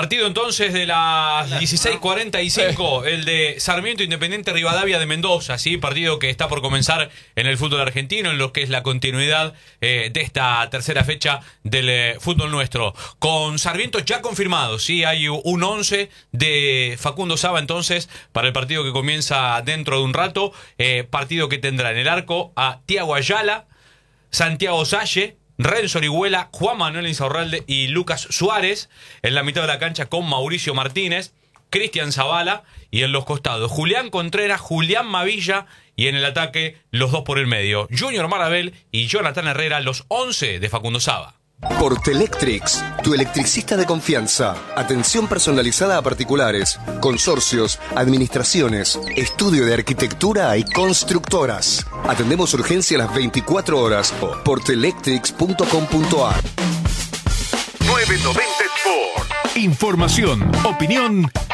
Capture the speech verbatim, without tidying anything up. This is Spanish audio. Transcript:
Partido entonces de las dieciséis cuarenta y cinco, el de Sarmiento Independiente Rivadavia de Mendoza, ¿sí? Partido que está por comenzar en el fútbol argentino, en lo que es la continuidad eh, de esta tercera fecha del eh, fútbol nuestro. Con Sarmiento ya confirmado, ¿sí? Hay un once de Facundo Saba entonces para el partido que comienza dentro de un rato. Eh, partido que tendrá en el arco a Tiago Ayala, Santiago Salle, Renzo Orihuela, Juan Manuel Insaurralde y Lucas Suárez. En la mitad de la cancha con Mauricio Martínez, Cristian Zavala, y en los costados Julián Contreras, Julián Mavilla, y en el ataque los dos por el medio, Junior Marabel y Jonathan Herrera, los once de Facundo Saba. Portelectrics, tu electricista de confianza. Atención personalizada a particulares, consorcios, administraciones, estudio de arquitectura y constructoras. Atendemos urgencia a las veinticuatro horas. portelectrics punto com punto a r. nueve noventa Sport. Información, opinión